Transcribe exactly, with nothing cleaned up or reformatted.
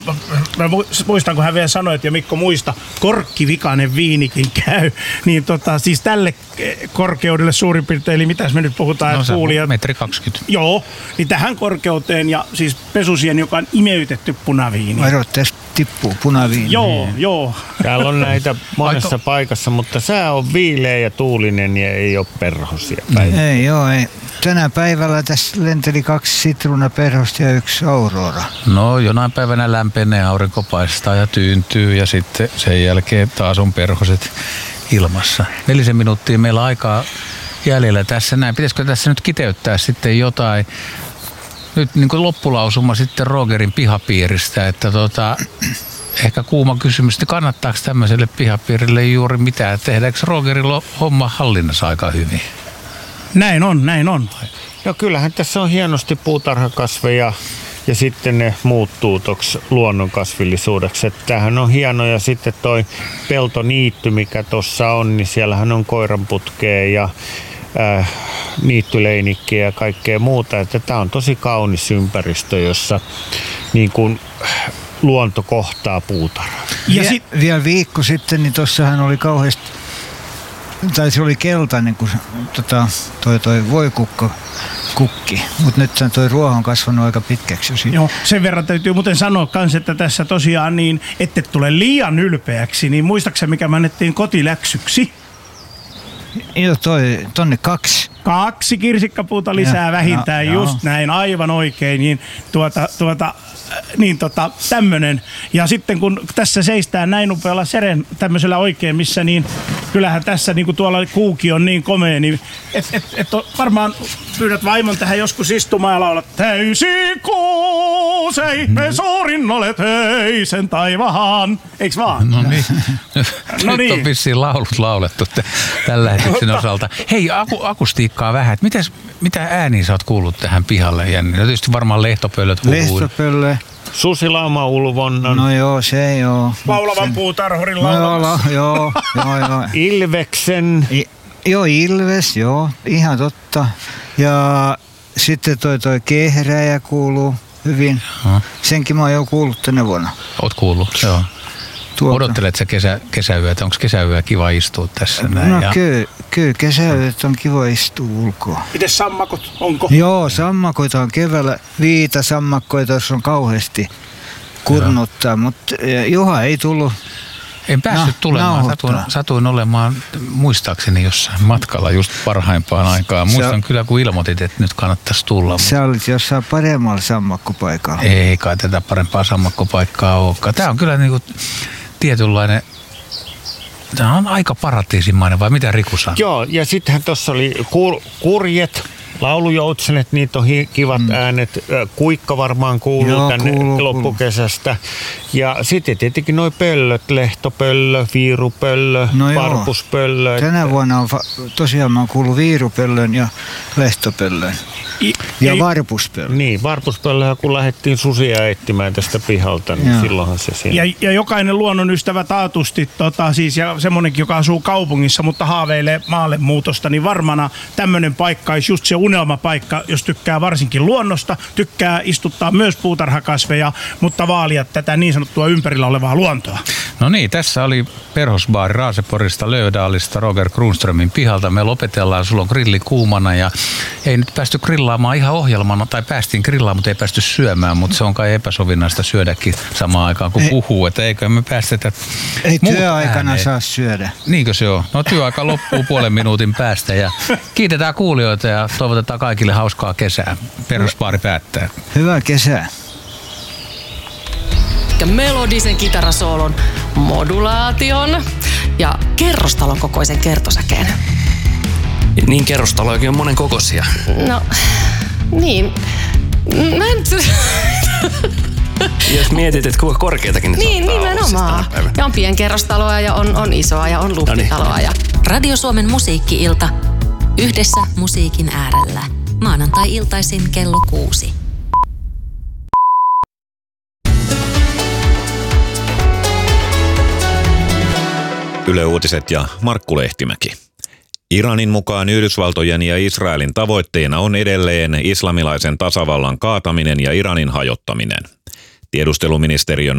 Mä muistan, kun hän vielä sanoi, että ja Mikko muista, korkkivikainen viinikin käy, niin tota, siis tälle korkeudelle suurin piirtein, eli mitäs me nyt puhutaan, no, että kuulijat... metri kaksikymmentä. Joo, niin tähän korkeuteen ja siis pesusien, joka on imeytetty punaviini. Varoitteessa tippuu punaviini. Joo, joo. Täällä on näitä monessa Aika... paikassa, mutta sää on viileä ja tuulinen ja ei ole perhosia päivä. Ei joo, ei. Tänä päivällä tässä lenteli kaksi sitruunaperhosta ja yksi aurora. No jonain päivänä lämpenee, aurinko paistaa ja tyyntyy ja sitten sen jälkeen taas on perhoset ilmassa. Nelisen minuuttia meillä on aikaa jäljellä tässä näin. Pitäisikö tässä nyt kiteyttää sitten jotain? Nyt niin kuin loppulausuma sitten Rogerin pihapiiristä, että tota, ehkä kuuma kysymys, että kannattaako tämmöiselle pihapiirille juuri mitään? Tehdäänkö Rogerilla homma hallinnassa aika hyvin? Näin on, näin on. No kyllähän tässä on hienosti puutarhakasveja ja sitten ne muuttuu toksi luonnonkasvillisuudeksi. Että tämähän on hieno ja sitten toi peltoniitty, mikä tuossa on, niin siellähän on koiranputkea ja äh, niittyleinikkiä ja kaikkea muuta. Että tämä on tosi kaunis ympäristö, jossa niin kuin luonto kohtaa puutarhaa. Ja sit... Vielä viikko sitten, niin tuossahan oli kauheasti, tai se oli keltainen, kun tota, toi, toi voikukko kukki, mutta nyt toi ruoho on kasvanut aika pitkäksi jo siitä. Joo, sen verran täytyy muuten sanoa kans, että tässä tosiaan niin, ette tule liian ylpeäksi, niin muistaakseni mikä me annettiin kotiläksyksi? Joo, toi, tonne kaksi. Kaksi kirsikkapuuta lisää ja, vähintään, ja, just ja. Näin, aivan oikein, niin tuota, tuota, niin tota, tämmönen. Ja sitten kun tässä seistään näin upealla seren tämmöisellä oikein, missä niin, kyllähän tässä niin kuin tuolla kuuki on niin komea, niin et, et, et varmaan pyydät vaimon tähän joskus istumaan ja laulat täysi kuusei, me suurin olet höisen taivahan. Eiks vaan? No niin. No Nyt niin. on vissiin laulut laulettu tällä lähetyksen osalta. Hei, aku, akustiikkaa vähän. Mites, mitä ääniä sä oot kuullut tähän pihalle, Jänni? No tietysti varmaan lehtopöllöt huhuu. Lehtopöllö. Susilauma ulvonnan. No joo, se joo. Laulavan sen... puutarhurin no laulamassa. joo, joo, joo. Ilveksen. I, joo, ilves, joo, ihan totta. Ja sitten toi, toi kehräjä kuuluu hyvin. Ha. Senkin mä oon jo kuullut tänä vuonna. Oot kuullut, joo. Tuolta. Odottelet sä kesä, kesäyötä? Onko kesäyö kiva istua tässä näin? No ja... kyllä, kyllä kesäyöt on kiva istua ulkoa. Mites sammakot, onko? Joo, sammakoita on keväällä. Viitasammakkoita on kauheasti kurnuttaa, mutta Juha ei tullut. En päässyt no, tulemaan. Satuin, satuin olemaan muistaakseni jossain matkalla just parhaimpaan aikaan. Muistan sä, kyllä, kun ilmoitit, että nyt kannattaisi tulla. Sä olit jossain paremmalla sammakkopaikalla. Ei kai tätä parempaa sammakkopaikkaa olekaan. Tämä on kyllä niinku tietynlainen, tämä on aika paratiisimainen, vai mitä Riku sanoo? Joo, ja sittenhän tuossa oli kur, kurjet, laulujoutsenet, niitä on hi- kivat mm. äänet. Kuikka varmaan kuuluu Joo, tänne kuuluu, loppukesästä. Ja sitten tietenkin noi pöllöt, lehtopöllö, viirupöllö, no varpuspöllö. Tänä että... vuonna on fa- tosiaan mä oon kuullut viirupöllön ja lehtopöllön. I, ja ei, varpuspöllö. Niin, varpuspöllöhän kun lähdettiin susia etsimään tästä pihalta, niin Joo. silloinhan se siinä. Ja, ja jokainen luonnonystävä taatusti, tota, siis, ja semmonenkin, joka asuu kaupungissa, mutta haaveilee maalle muutosta, niin varmana tämmöinen paikka olisi just se unelmapaikka, jos tykkää varsinkin luonnosta, tykkää istuttaa myös puutarhakasveja, mutta vaalia tätä niin sanottua ympärillä olevaa luontoa. No niin, tässä oli perhosbaari Raaseporista Löödaalista Roger Kronströmin pihalta. Me lopetellaan, sulla on grilli kuumana ja ei nyt päästy grillaamaan ihan ohjelmana, tai päästiin grillaamaan, mutta ei päästy syömään, mutta se on kai epäsovinnaista syödäkin samaan aikaan kuin ei, puhuu, että eikö me päästetä ei työaikana ääneen. Saa syödä. Niinkö se on? No työaika loppuu puolen minuutin päästä ja kiitetään kuulijoita ja toivotetaan kaikille hauskaa kesää. Perhosbaari päättää. Hyvää kesää. Ja melodisen kitarasoolon, modulaation ja kerrostalon kokoisen kertosäkeen. Niin kerrostalojakin on monen kokoisia. No, niin. Mä en... Jos mietit, että kuinka korkeitakin ne niin, nimenomaan. Ja on pienkerrostaloa ja on, on isoa ja on luhtitaloa. Ja... Radio Suomen musiikki-ilta. Yhdessä musiikin äärellä. Maanantai-iltaisin kello kuusi. Yle Uutiset ja Markku Lehtimäki. Iranin mukaan Yhdysvaltojen ja Israelin tavoitteena on edelleen islamilaisen tasavallan kaataminen ja Iranin hajottaminen. Tiedusteluministeriön